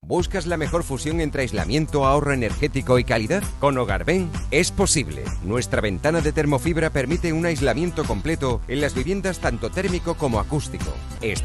¿Buscas la mejor fusión entre aislamiento, ahorro energético y calidad? Con Hogarben es posible. Nuestra ventana de termofibra permite un aislamiento completo en las viviendas tanto térmico como acústico.